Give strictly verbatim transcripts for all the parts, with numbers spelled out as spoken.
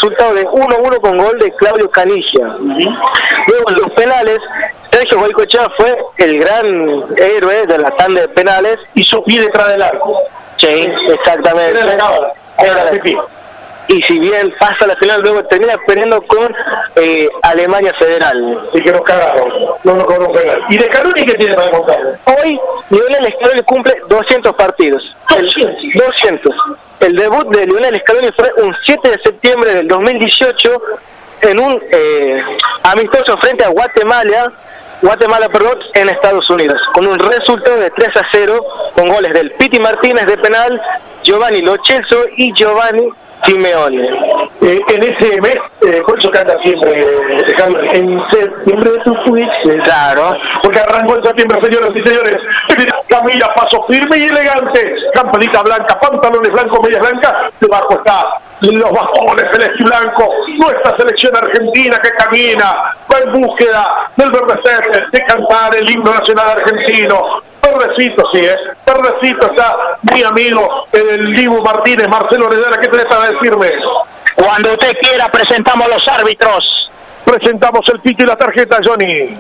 resultado de uno a uno con gol de Claudio Canilla. Luego en los penales, Sergio Goicoechea fue el gran héroe de la tanda de penales. Hizo pie detrás del arco. Sí, exactamente. Era la Era la y si bien pasa la final, luego termina perdiendo con eh, Alemania Federal. Y que nos cagaron, no nos cobró un penal. ¿Y de Scaloni qué tiene para contar? Hoy, Lionel Scaloni cumple doscientos partidos. El, doscientos. El debut de Lionel Scaloni fue un siete de septiembre del dos mil dieciocho en un eh, amistoso frente a Guatemala, Guatemala, perdón, en Estados Unidos, con un resultado de tres a cero, con goles del Piti Martínez de penal, Giovanni Lo Celso y Giovanni Simeone. Eh, en ese mes, eh, por eso canta siempre, eh, en septiembre de tu fuiste. Claro. Porque arrancó en septiembre, señoras y señores. Camila, paso firme y elegante. Campanita blanca, pantalones blancos, medias blancas. Debajo está los bastones celeste y blanco. Nuestra selección argentina que camina, va en búsqueda del verde celeste, de cantar el himno nacional argentino. Verdecito, sí, ¿eh? Verdecito está mi amigo, el Dibu Martínez, Marcelo Heredera. ¿Qué tenés para decirme? Cuando usted quiera, presentamos los árbitros. Presentamos el pito y la tarjeta, Johnny.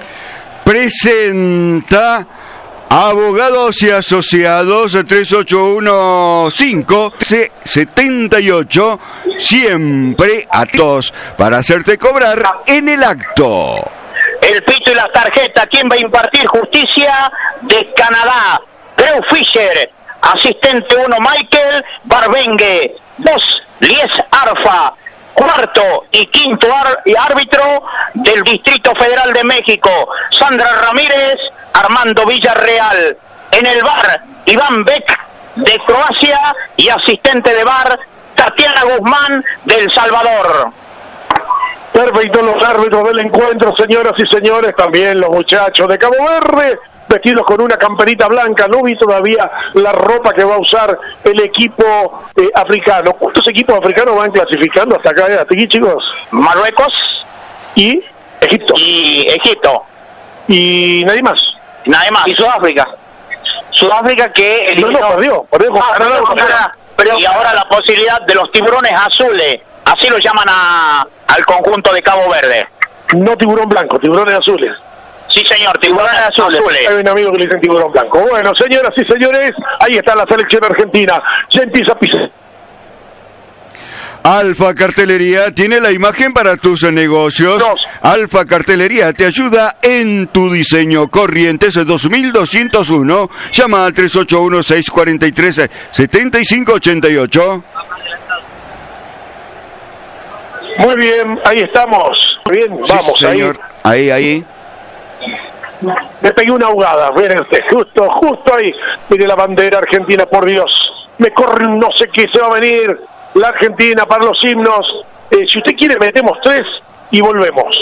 Presenta Abogados y Asociados tres ocho uno cinco C setenta y ocho, siempre atentos para hacerte cobrar en el acto. El pito y la tarjeta, ¿quién va a impartir justicia? De Canadá, Drew Fisher. Asistente uno, Michael Barbengue. Dos, Lies Arfa. Cuarto y quinto ar- y árbitro del Distrito Federal de México, Sandra Ramírez, Armando Villarreal. En el V A R, Iván Beck de Croacia y asistente de V A R, Tatiana Guzmán de El Salvador. Perfecto, los árbitros del encuentro, señoras y señores, también los muchachos de Cabo Verde, vestidos con una camperita blanca. No vi todavía la ropa que va a usar el equipo eh, africano. ¿Cuántos equipos africanos van clasificando hasta acá, hasta aquí, chicos? Marruecos y Egipto. Y Egipto. Y nadie más. Nadie más. Y Sudáfrica. Sudáfrica que eliminó. No, no, perdió. perdió con ah, Canadá, perdió, Canadá. Pero, y ahora la posibilidad de los tiburones azules. Así lo llaman a, al conjunto de Cabo Verde. No tiburón blanco, tiburones azules. Sí, señor, tiburones azules. azules. Hay un amigo que le dicen tiburón blanco. Bueno, señoras y señores, ahí está la selección argentina. Ya empieza a pisar. Alfa Cartelería tiene la imagen para tus negocios. Dos. Alfa Cartelería te ayuda en tu diseño. Corrientes dos mil doscientos uno. Llama al tres ocho uno, seis cuatro tres, siete cinco ocho ocho. Muy bien, ahí estamos. Muy bien, Sí, vamos, señor. Ahí, ahí. Me pegué una ahogada, miren usted, justo, justo ahí. Mire la bandera argentina, por Dios. Me corre un no sé qué, se va a venir la Argentina para los himnos. Eh, si usted quiere, metemos tres y volvemos.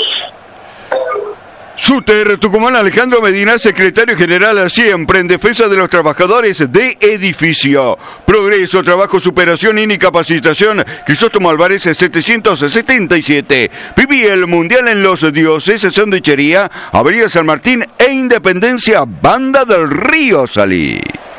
Shooter Tucumán Alejandro Medina, secretario general siempre en defensa de los trabajadores de edificio. Progreso, trabajo, superación y capacitación. Crisóstomo Álvarez setecientos setenta y siete. Viví el Mundial en los Dioses, Sandichería, Avenida San Martín e Independencia, Banda del Río Salí.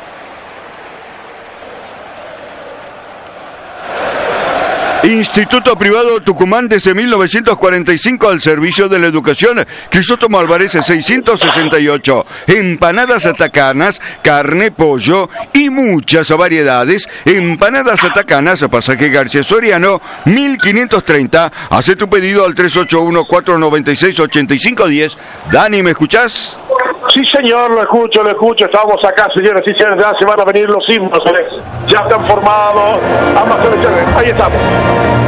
Instituto Privado Tucumán desde mil novecientos cuarenta y cinco al servicio de la educación. Crisóstomo Álvarez seiscientos sesenta y ocho. Empanadas atacanas, carne, pollo y muchas variedades. Empanadas atacanas, pasaje García Soriano, mil quinientos treinta. Haz tu pedido al tres ocho uno, cuatro nueve seis, ocho cinco uno cero. Dani, ¿me escuchás? Sí, señor, lo escucho, lo escucho. Estamos acá, señores y señores. Ya se van a venir los himnos, ¿eh? Ya están formados ambas selecciones. Ahí estamos.